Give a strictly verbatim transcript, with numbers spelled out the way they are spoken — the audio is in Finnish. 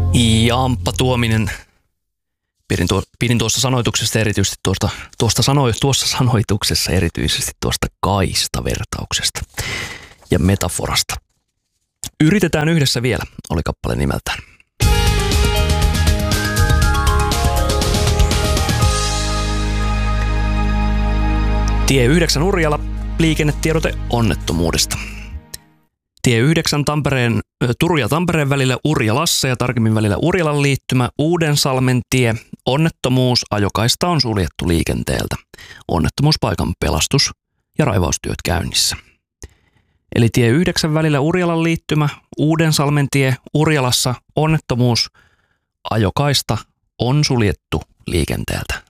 Jamppa Tuominen. Pidin, tuo, pidin tuossa sanoituksessa erityisesti tuosta, tuosta sano, tuossa sanoituksessa erityisesti tuosta kaistavertauksesta ja metaforasta. Yritetään yhdessä vielä, oli kappale nimeltään. Tie yhdeksän Urjala, liikennetiedote onnettomuudesta. Tie yhdeksän Tampereen, Turun ja Tampereen välillä Urjalassa ja tarkemmin välillä Urjalan liittymä Uudensalmen tie. Onnettomuus, ajokaista on suljettu liikenteeltä. Onnettomuuspaikan pelastus ja raivaustyöt käynnissä. Eli tie yhdeksän välillä Urjalan liittymä, Uudensalmen tie, Urjalassa onnettomuus, ajokaista on suljettu liikenteeltä.